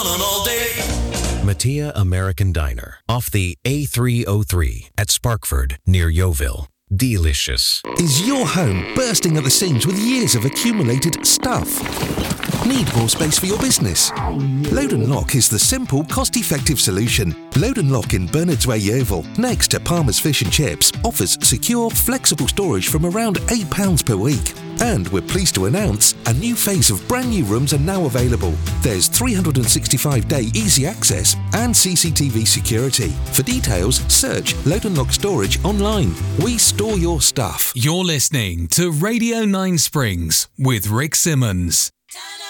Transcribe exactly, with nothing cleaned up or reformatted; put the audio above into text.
all day. Mattia American Diner, off the A three oh three at Sparkford, near Yeovil. Delicious. Is your home bursting at the seams with years of accumulated stuff? Need more space for your business? Load and Lock is the simple, cost-effective solution. Load and Lock in Bernards Way, Yeovil, next to Palmer's Fish and Chips, offers secure, flexible storage from around eight pounds per week. And we're pleased to announce a new phase of brand new rooms are now available. There's three hundred sixty-five day easy access and C C T V security. For details, search Load and Lock Storage online. We store your stuff. You're listening to Radio Nine Springs with Rick Simmons.